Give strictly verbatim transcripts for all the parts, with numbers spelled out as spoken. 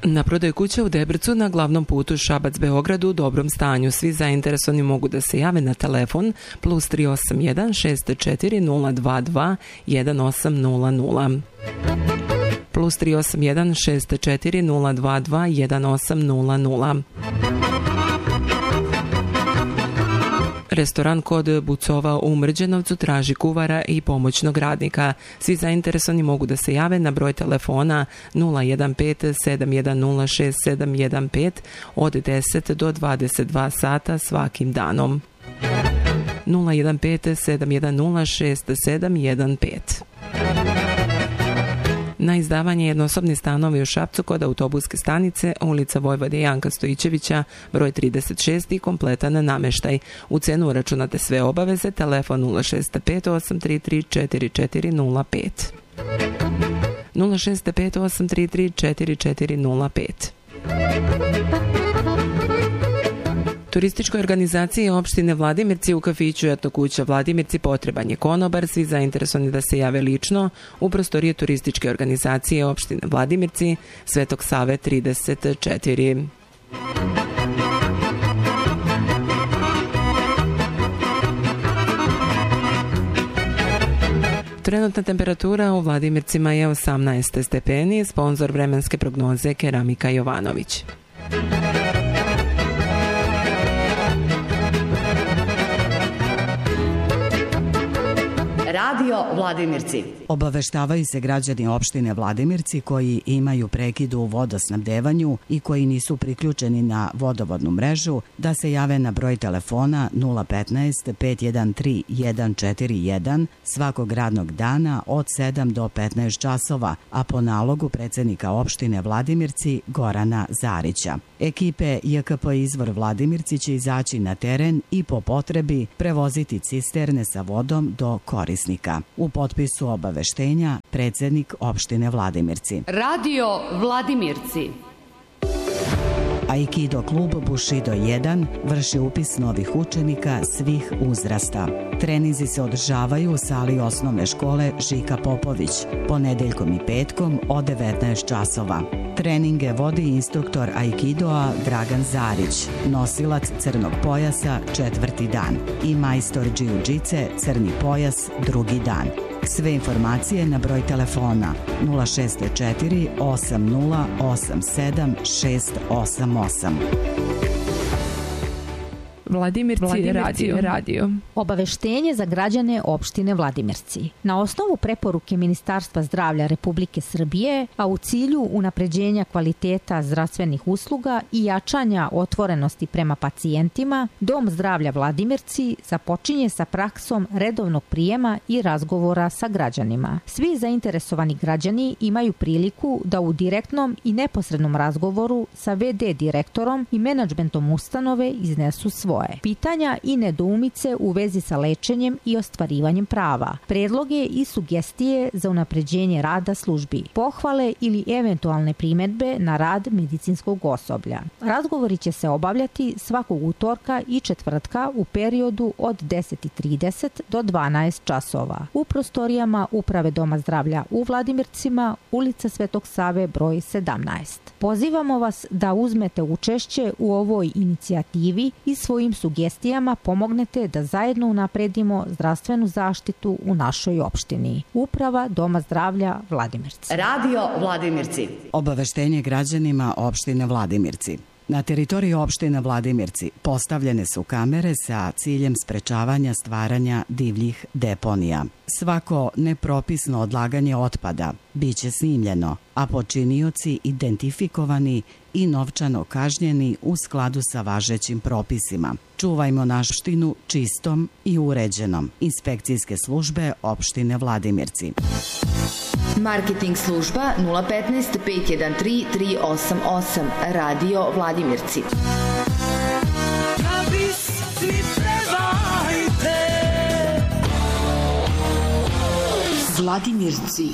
Na prodaju kuće u Debrcu na glavnom putu Šabac-Beograd u dobrom stanju. Svi zainteresovani mogu da se jave na telefon plus tri osam jedan šest četiri nula dva dva jedan osam nula nula. Plus tri osam jedan šest četiri nula dva dva jedan osam nula nula. Restoran kod Bucova u Mrđenovcu traži kuvara i pomoćnog radnika. Svi zainteresovani mogu da se jave na broj telefona nula jedan pet sedam jedan nula šest sedam jedan pet od deset do dvadeset dva sata svakim danom. nula jedan pet sedam jedan nula šest sedam jedan pet. Na izdavanje jednosobni stanovi u Šapcu kod autobuske stanice, ulica Vojvode Janka Stojićevića, broj trideset šest i kompletan nameštaj. U cenu uračunate sve obaveze, telefon nula šest pet osam tri tri četiri četiri nula pet. nula šest pet osam tri tri četiri četiri nula pet. Turističkoj organizaciji opštine Vladimirci u kafiću Etno kuća Vladimirci potreban je konobar. Svi zainteresovani da se jave lično u prostorije turističke organizacije opštine Vladimirci, Svetog Save trideset četiri. Trenutna temperatura u Vladimircima je osamnaest stepeni, sponzor vremenske prognoze Keramika Jovanović. Radio Vladimirci. Obaveštavaju se građani opštine Vladimirci koji imaju prekid u vodosnabdevanju i koji nisu priključeni na vodovodnu mrežu da se jave na broj telefona nula petnaest pet jedan tri jedan četiri jedan svakog radnog dana od sedam do petnaest časova, a po nalogu predsednika opštine Vladimirci Gorana Zarića. Ekipe J K P Izvor Vladimirci će izaći na teren i po potrebi prevoziti cisterne sa vodom do korisnika. U potpisu obaveštenja predsednik opštine Vladimirci. Radio Vladimirci. Aikido klub Bushido jedan vrši upis novih učenika svih uzrasta. Treninzi se održavaju u sali osnovne škole Žika Popović, ponedeljkom i petkom od devetnaest časova. Treninge vodi instruktor Aikidoa Dragan Zarić, nosilac crnog pojasa četvrti dan i majstor džiu-džice crni pojas drugi dan. Sve informacije na broj telefona nula šest četiri osam nula osam sedam šest osam osam. Vladimirci, Vladimirci radio. radio. Obaveštenje za građane opštine Vladimirci. Na osnovu preporuke Ministarstva zdravlja Republike Srbije, a u cilju unapređenja kvaliteta zdravstvenih usluga i jačanja otvorenosti prema pacijentima, Dom zdravlja Vladimirci započinje sa praksom redovnog prijema i razgovora sa građanima. Svi zainteresovani građani imaju priliku da u direktnom i neposrednom razgovoru sa ve de direktorom i menadžmentom ustanove iznesu svoje pitanja i nedoumice u vezi sa lečenjem i ostvarivanjem prava, predloge i sugestije za unapređenje rada službi, pohvale ili eventualne primedbe na rad medicinskog osoblja. Razgovori će se obavljati svakog utorka i četvrtka u periodu od deset i trideset do dvanaest časova u prostorijama Uprave Doma zdravlja u Vladimircima, ulica Svetog Save broj sedamnaest. Pozivamo vas da uzmete učešće u ovoj inicijativi i svojim sugestijama pomognete da zajedno unapredimo zdravstvenu zaštitu u našoj opštini. Uprava Doma zdravlja Vladimirci. Radio Vladimirci. Obaveštenje građanima opštine Vladimirci. Na teritoriji opštine Vladimirci postavljene su kamere sa ciljem sprečavanja stvaranja divljih deponija. Svako nepropisno odlaganje otpada biće snimljeno, a počinioci identifikovani i novčano kažnjeni u skladu sa važećim propisima. Čuvajmo našu opštinu čistom i uređenom. Inspekcijske službe opštine Vladimirci. Marketing služba nula petnaest pet jedan tri tri osam osam. Radio Vladimirci. Vladimirci.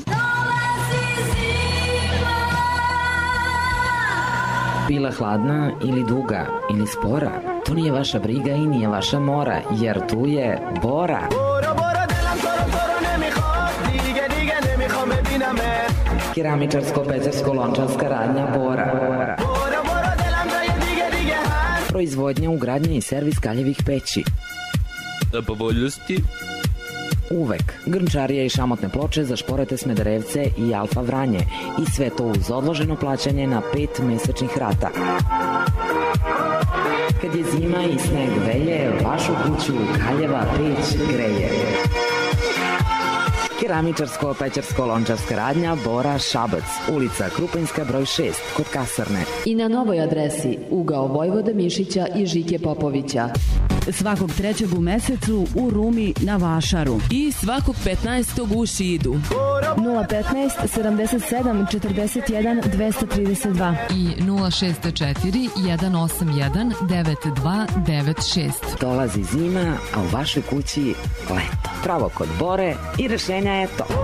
Bila hladna ili duga ili spora, to nije vaša briga i nije vaša mora, jer tu je Bora. Bora, Bora, delam to, to nemikhad, dige, dige nemikham bebinamet. Keramičarsko-pećarsko-lončarska radnja Bora. Proizvodnja, ugradnja i servis kaljevih peći. Na povoljnosti. Uvek. Grnčarija i šamotne ploče za Šporete, Smederevce i Alfa Vranje. I sve to uz odloženo plaćanje na pet mesečnih rata. Kad je zima i sneg velje, vašu kuću kaljeva peć greje. Keramičarsko-pećarsko-lončarska radnja Bora, Šabac, ulica Krupanjska broj šest, kod kasarne. I na novoj adresi ugao Vojvode Mišića i Žike Popovića. Svakog trećeg u mesecu u Rumi na Vašaru. I svakog petnaestog u Šidu. nula petnaest sedamdeset sedam četrdeset jedan dvesta trideset dva i nula šest četiri jedan osam jedan devet dva devet šest. Dolazi zima, a u vašoj kući leto. Pravo kod Bore i rešenja je to.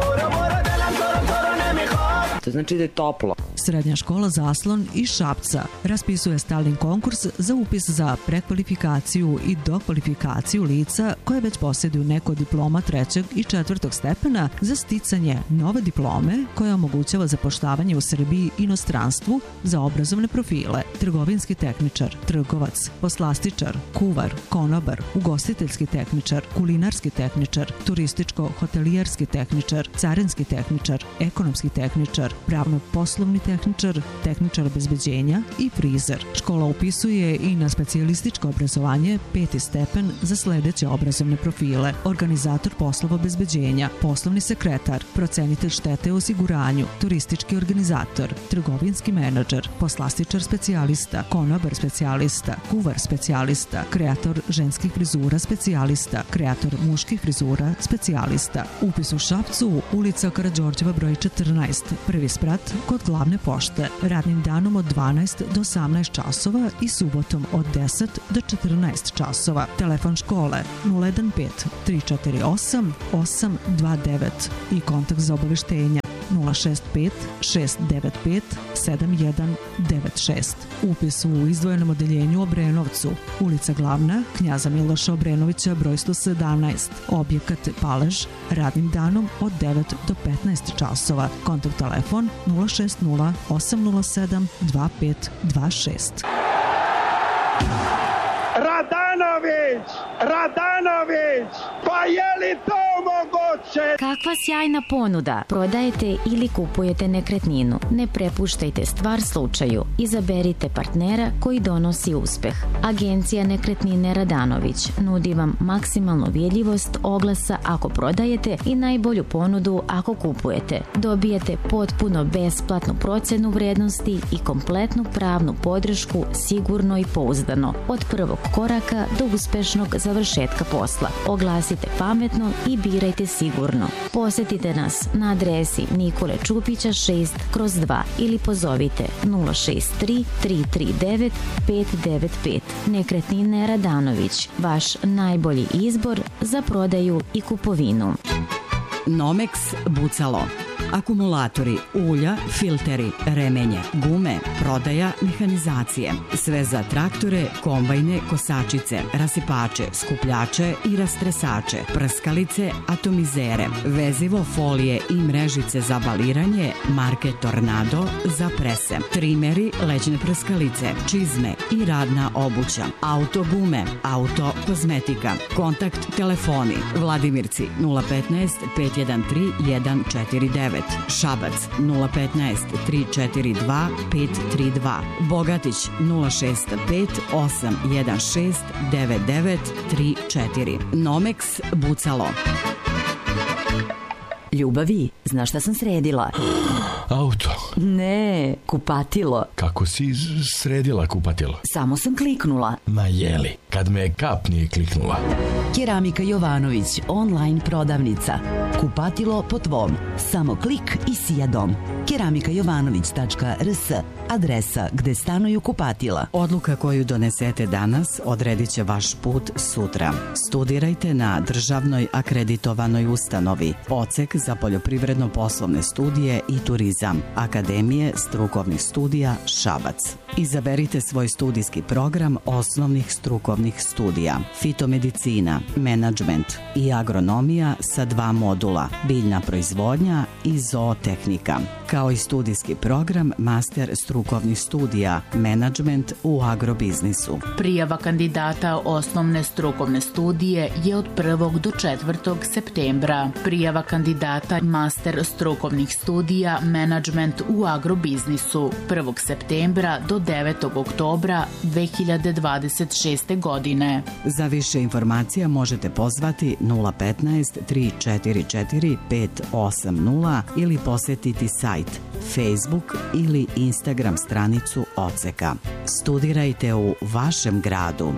To znači da je toplo. Srednja škola Zaslon iz Šapca raspisuje stalni konkurs za upis za prekvalifikaciju i dokvalifikaciju lica koje već posjeduju neko diploma trećeg i četvrtog stepena za sticanje nove diplome koja omogućava zapošljavanje u Srbiji i inostranstvu za obrazovne profile: trgovinski tehničar, trgovac, poslastičar, kuvar, konobar, ugostiteljski tehničar, kulinarski tehničar, turističko-hotelijerski tehničar, carinski tehničar, ekonomski tehničar, pravno-poslovni tehničar, tehničar obezbeđenja i frizer. Škola upisuje i na specijalističko obrazovanje peti stepen za sledeće obrazovne profile: organizator poslova obezbeđenja, poslovni sekretar, procenitelj štete u osiguranju, turistički organizator, trgovinski menadžer, poslastičar specijalista, konobar specijalista, kuvar specijalista, kreator ženskih frizura specijalista, kreator muških frizura specijalista. Upis u Šapcu, ulica Karađorđeva broj četrnaest, prvi sprat kod glavne pošte, radnim danom od dvanaest do osamnaest časova i subotom od deset do četrnaest časova. Telefon škole nula jedan pet tri četiri osam osam dva devet i kontakt za obaveštenja nula šest pet šest devet pet sedam jedan devet šest. Upis u izdvojenom odeljenju u Obrenovcu, ulica Glavna, Knjaza Miloša Obrenovića broj sto sedamnaest, objekat Palež, radnim danom od devet do petnaest časova. Kontakt telefon nula šest nula osam nula sedam dva pet dva šest. Radanović! Radanović! Pa je li to moguće? Kakva sjajna ponuda! Prodajete ili kupujete nekretninu. Ne prepuštajte stvar slučaju. Izaberite partnera koji donosi uspeh. Agencija Nekretnine Radanović nudi vam maksimalnu vidljivost oglasa ako prodajete i najbolju ponudu ako kupujete. Dobijete potpuno besplatnu procenu vrednosti i kompletnu pravnu podršku sigurno i pouzdano. Od prvog koraka do uspešnog završetka posla. Oglasite pametno i birajte sigurno. Posjetite nas na adresi Nikole Čupića šest kroz dva ili pozovite nula šest tri tri tri devet pet devet pet. Nekretnine Radanović, vaš najbolji izbor za prodaju i kupovinu. Nomex Bucalo. Akumulatori, ulja, filteri, remenje, gume, prodaja, mehanizacije. Sve za traktore, kombajne, kosačice, rasipače, skupljače i rastresače, prskalice, atomizere, vezivo, folije i mrežice za baliranje, marke Tornado za prese, trimeri, lećne prskalice, čizme i radna obuća, auto gume, auto kozmetika. Kontakt telefoni: Vladimirci nula petnaest pet jedan tri jedan četiri devet, Šabac nula petnaest tri četiri dva pet tri dva, Bogatić nula šest pet osam jedan šest devet devet tri četiri. Nomex Bucalo. Ljubavi, znaš šta sam sredila? Auto. Ne, kupatilo. Kako si sredila kupatilo? Samo sam kliknula. Ma jeli, kad me kap nije kliknula. Keramika Jovanović, online prodavnica. Kupatilo po tvom. Samo klik i sija dom. keramika jovanović tačka r s, adresa gde stanuju kupatila. Odluka koju donesete danas odredit će vaš put sutra. Studirajte na državnoj akreditovanoj ustanovi. Odsek za poljoprivredno-poslovne studije i turizam. turizam Akademije strukovnih studija Šabac. Izaberite svoj studijski program osnovnih strukovnih studija: fitomedicina, menadžment i agronomija sa dva modula, biljna proizvodnja i zootehnika, kao i studijski program master strukovnih studija, menadžment u agrobiznisu. Prijava kandidata osnovne strukovne studije je od prvog do četvrtog septembra. Prijava kandidata master strukovnih studija, menadžment u agrobiznisu prvog septembra do devetog oktobra dve hiljade dvadeset šeste. godine. Za više informacija možete pozvati nula petnaest tri četiri četiri pet osam nula ili posetiti sajt, Facebook ili Instagram stranicu odseka. Studirajte u vašem gradu.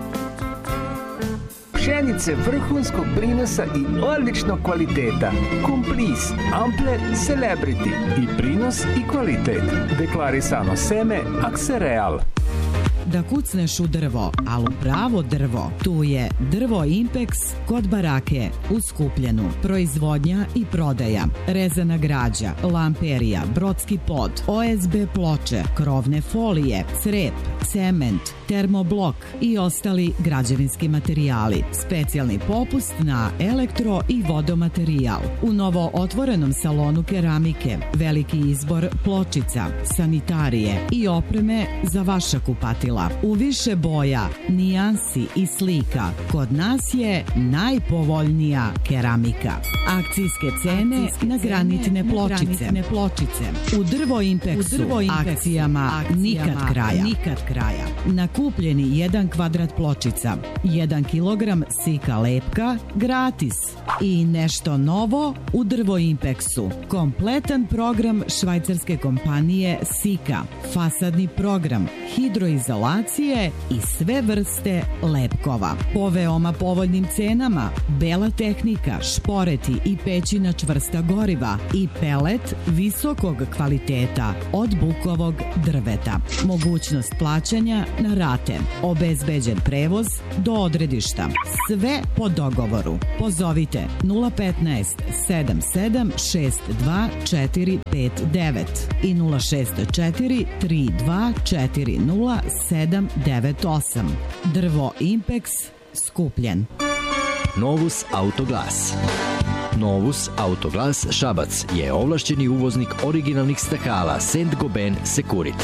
Pšenice vrhunskog prinosa i odličnog kvaliteta. Komplis, Ample, Celebrity. I prinos i kvalitet. Deklarisano seme Aksereal. Da kucneš u drvo, ali u pravo drvo, tu je Drvo Impex kod barake u Skupljenu. Proizvodnja i prodaja, rezana građa, lamperija, brodski pod, O S B ploče, krovne folije, crep, cement, termoblok i ostali građevinski materijali. Specijalni popust na elektro i vodomaterijal. U novo otvorenom salonu keramike, veliki izbor pločica, sanitarije i opreme za vaša kupatila. U više boja, nijansi i slika, kod nas je najpovoljnija keramika. Akcijske cene Akcijske na granitne cene, pločice. Na pločice. U Drvo Impexu, U Drvo Impexu akcijama, akcijama nikad kraja. Nikad kraja. Na kupljeni jedan kvadrat pločica, jedan kilogram sika lepka, gratis. I nešto novo u Drvo Impexu. Kompletan program švajcarske kompanije Sika, fasadni program, hidroizolacije i sve vrste lepkova. Po veoma povoljnim cenama, bela tehnika, šporeti i pećina čvrsta goriva i pelet visokog kvaliteta od bukovog drveta. Mogućnost plaćanja na rate. Obezbeđen prevoz do odredišta. Sve po dogovoru. Pozovite nula petnaest sedam sedam šest dva četiri pet devet i nula šest četiri tri dva četiri nula sedam devet osam. Drvo Impex, Skupljen. Novus Autoglas. Novus Autoglas Šabac je ovlašćeni uvoznik originalnih stakala Saint-Gobain Securit.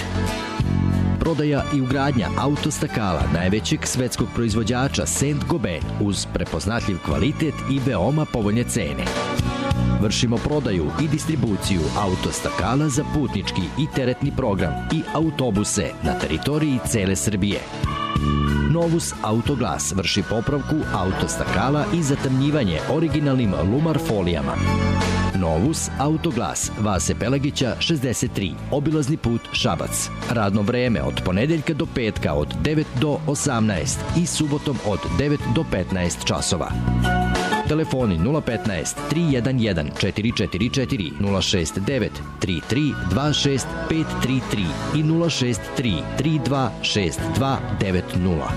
Prodaja i ugradnja autostakala najvećeg svetskog proizvođača Saint-Gobain uz prepoznatljiv kvalitet i veoma povoljne cene. Vršimo prodaju i distribuciju autostakala za putnički i teretni program i autobuse na teritoriji cele Srbije. Novus Autoglas vrši popravku autostakala i zatamnjivanje originalnim Lumar folijama. Novus Autoglas, Vase Pelagića šezdeset tri, obilazni put Šabac. Radno vreme od ponedeljka do petka od devet do osamnaest i subotom od devet do petnaest časova. Telefoni nula petnaest tri jedan jedan četiri četiri četiri, nula šest devet tri tri dva šest pet tri tri i nula šest tri tri dva šest dva devet nula.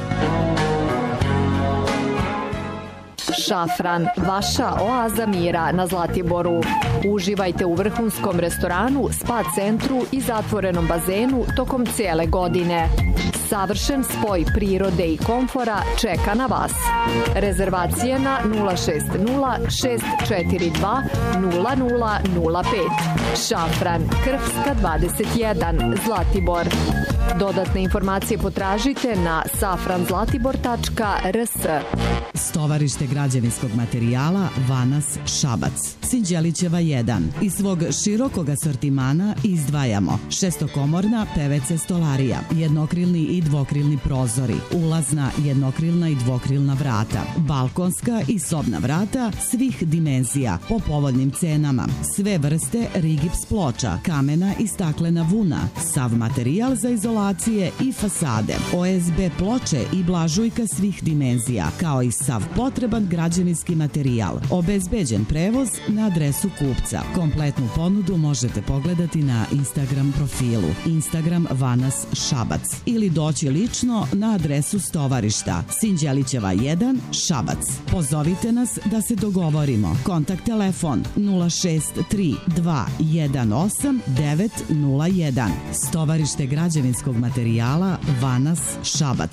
Šafran, vaša oaza mira na Zlatiboru. Uživajte u vrhunskom restoranu, spa centru i zatvorenom bazenu tokom cijele godine. Savršen spoj prirode i komfora čeka na vas. Rezervacije na nula šest nula šest četiri dva nula nula nula pet. Šafran, Krfska dvadeset jedan, Zlatibor. Dodatne informacije potražite na safran zlatibor tačka r s. Stovarište građevinskog materijala Vanas Šabac, Sinđelićeva jedan. Iz svog širokog asortimana izdvajamo šestokomorna P V C stolarija, jednokrilni i dvokrilni prozori, ulazna jednokrilna i dvokrilna vrata, balkonska i sobna vrata svih dimenzija po povoljnim cenama, sve vrste rigips ploča, kamena i staklena vuna, sav materijal za izolacije i fasade, O S B ploče i blažujka svih dimenzija, kao i sav potreban građevinski materijal. Obezbeđen prevoz na adresu kupca. Kompletnu ponudu možete pogledati na Instagram profilu Instagram Vanas Šabac ili doći doći lično na adresu Stovarišta, Sinđelićeva jedan, Šabac. Pozovite nas da se dogovorimo. Kontakt telefon nula šest tri dva jedan osam devet nula jedan. Stovarište građevinskog materijala Vanas, Šabac.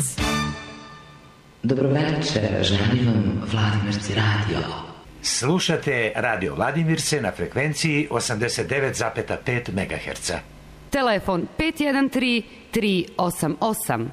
Dobro večer, želim vam Vladimirci radio. Slušate Radio Vladimirce na frekvenciji osamdeset devet zarez pet megaherca. Telefon pet jedan tri tri osam osam.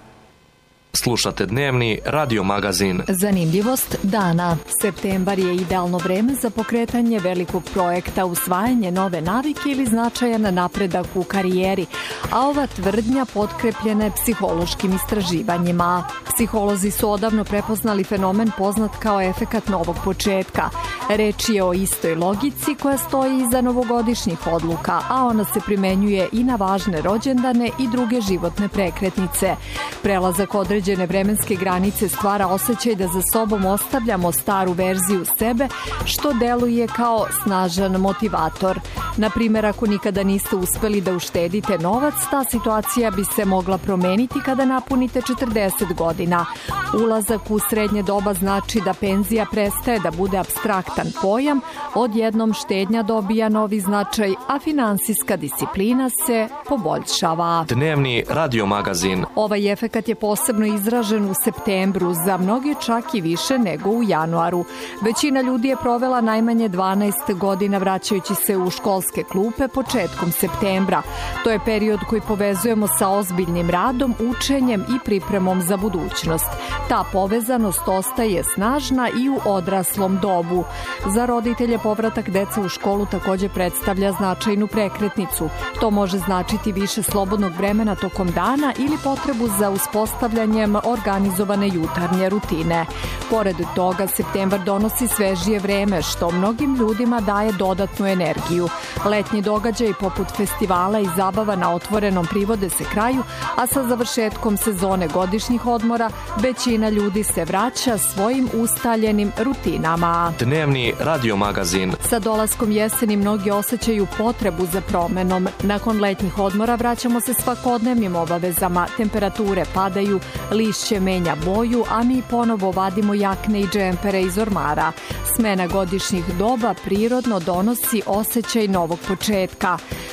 Slušate dnevni radio magazin. Zanimljivost dana. Septembar je idealno vreme za pokretanje velikog projekta, usvajanje nove navike ili značajan napredak u karijeri, a ova tvrdnja potkrepljena je psihološkim istraživanjima. Psiholozi su odavno prepoznali fenomen poznat kao efekat novog početka. Reč je o istoj logici koja stoji iza novogodišnjih odluka, a ona se primenjuje i na važne rođendane i druge životne prekretnice. Prelazak određenih određene vremenske granice stvara osjećaj da za sobom ostavljamo staru verziju sebe, što deluje kao snažan motivator. Na primjer, ako nikada niste uspeli da uštedite novac, ta situacija bi se mogla promeniti kada napunite četrdeset godina. Ulazak u srednje doba znači da penzija prestaje da bude apstraktan pojam, odjednom štednja dobija novi značaj, a finansijska disciplina se poboljšava. Dnevni radio magazin. Ovaj efekat je posebno izražen u septembru, za mnoge čak i više nego u januaru. Većina ljudi je provela najmanje dvanaest godina vraćajući se u školske klupe početkom septembra. To je period koji povezujemo sa ozbiljnim radom, učenjem i pripremom za budućnost. Ta povezanost ostaje snažna i u odraslom dobu. Za roditelje povratak deca u školu također predstavlja značajnu prekretnicu. To može značiti više slobodnog vremena tokom dana ili potrebu za uspostavljanjem organizovane jutarnje rutine. Pored toga, septembar donosi svežije vreme, što mnogim ljudima daje dodatnu energiju. Letnji događaji poput festivala i zabava na otvorenom privode se kraju, a sa završetkom sezone godišnjih odmora većina ljudi se vraća svojim ustaljenim rutinama. Dnevni radio magazin. Sa dolaskom jeseni mnogi osjećaju potrebu za promenom. Nakon letnjih odmora vraćamo se svakodnevnim obavezama. Temperature padaju, lišće menja boju, a mi ponovo vadimo jakne i džempere iz ormara. Smena godišnjih doba prirodno donosi osjećaj novog početka.